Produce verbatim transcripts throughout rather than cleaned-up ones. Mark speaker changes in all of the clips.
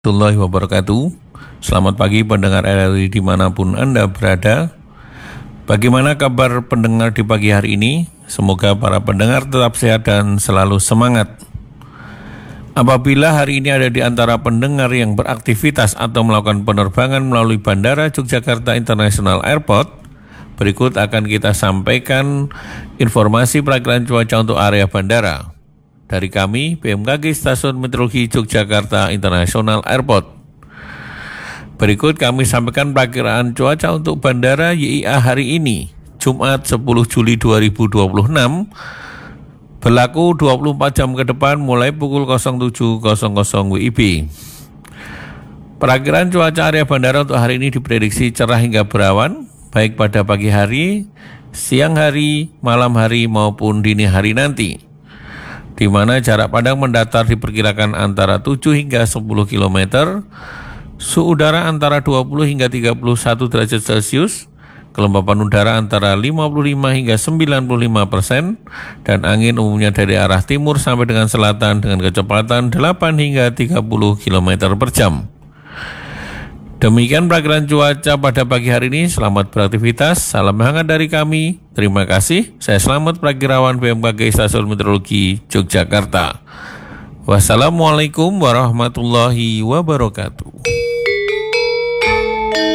Speaker 1: Warahmatullahi wabarakatuh. Selamat pagi pendengar R R I dimanapun Anda berada. Bagaimana kabar pendengar di pagi hari ini? Semoga para pendengar tetap sehat dan selalu semangat. Apabila hari ini ada di antara pendengar yang beraktivitas atau melakukan penerbangan melalui Bandara Yogyakarta International Airport, berikut akan kita sampaikan informasi perakilan cuaca untuk area bandara dari kami, B M K G Stasiun Meteorologi Yogyakarta International Airport. Berikut kami sampaikan perakiraan cuaca untuk Bandara Y I A hari ini, Jumat sepuluh Juli dua ribu dua puluh enam, berlaku dua puluh empat jam ke depan mulai pukul nol tujuh nol nol W I B. Perakiraan cuaca area bandara untuk hari ini diprediksi cerah hingga berawan, baik pada pagi hari, siang hari, malam hari maupun dini hari nanti, di mana jarak pandang mendatar diperkirakan antara tujuh hingga sepuluh kilometer, suhu udara antara dua puluh hingga tiga puluh satu derajat Celcius, kelembapan udara antara lima puluh lima hingga sembilan puluh lima persen, dan angin umumnya dari arah timur sampai dengan selatan dengan kecepatan delapan hingga tiga puluh kilometer per jam. Demikian perakiraan cuaca pada pagi hari ini. Selamat beraktivitas. Salam hangat dari kami. Terima kasih. Saya Selamat Prakirawan B M K G Stasiun Meteorologi Yogyakarta. Wassalamualaikum warahmatullahi wabarakatuh.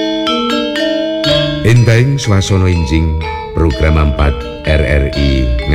Speaker 2: Enteng swasana enjing program empat R R I